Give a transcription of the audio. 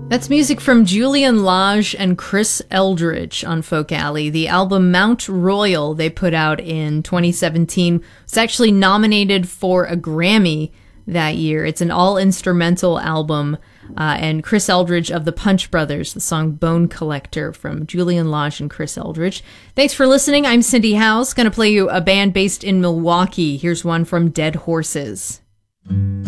That's music from Julian Lage and Chris Eldridge on Folk Alley. The album Mount Royal they put out in 2017 was actually nominated for a Grammy that year. It's an all-instrumental album, and Chris Eldridge of the Punch Brothers, the song Bone Collector from Julian Lage and Chris Eldridge. Thanks for listening. I'm Cindy House, going to play you a band based in Milwaukee. Here's one from Dead Horses.